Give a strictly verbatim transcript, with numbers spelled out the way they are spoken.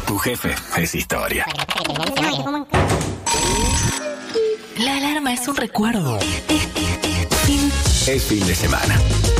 Tu jefe es historia. La alarma es un recuerdo. Es fin de semana.